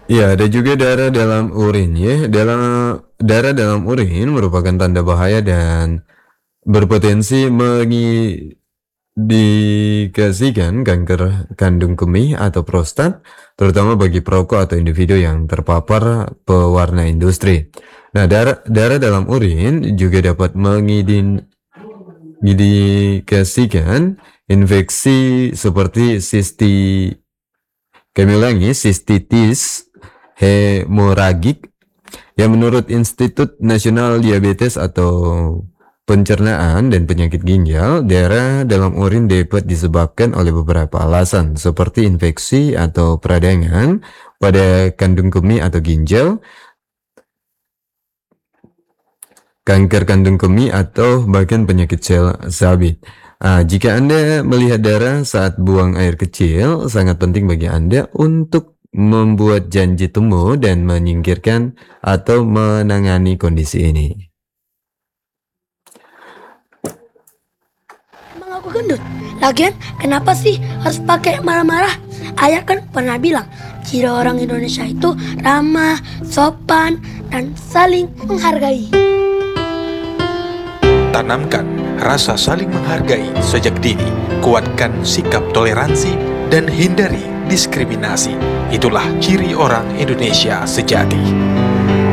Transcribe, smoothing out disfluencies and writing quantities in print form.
Ya, ada juga darah dalam urin ya. Darah dalam urin merupakan tanda bahaya dan berpotensi mengindikasikan kanker kandung kemih atau prostat, terutama bagi perokok atau individu yang terpapar pewarna industri. Nah, darah dalam urin juga dapat mengindikasikan infeksi seperti kami ulangi, sistitis hemoragik yang menurut Institut Nasional Diabetes atau Pencernaan dan Penyakit Ginjal, darah dalam urin dapat disebabkan oleh beberapa alasan seperti infeksi atau peradangan pada kandung kemih atau ginjal, kanker kandung kemih, atau bahkan penyakit sel sabit. Jika Anda melihat darah saat buang air kecil, sangat penting bagi Anda untuk membuat janji temu dan menyingkirkan atau menangani kondisi ini. Emang aku gendut? Lagian kenapa sih harus pakai marah-marah? Ayah kan pernah bilang, ciri orang Indonesia itu ramah, sopan, dan saling menghargai. Tanamkan rasa saling menghargai sejak dini, kuatkan sikap toleransi, dan hindari diskriminasi. Itulah ciri orang Indonesia sejati.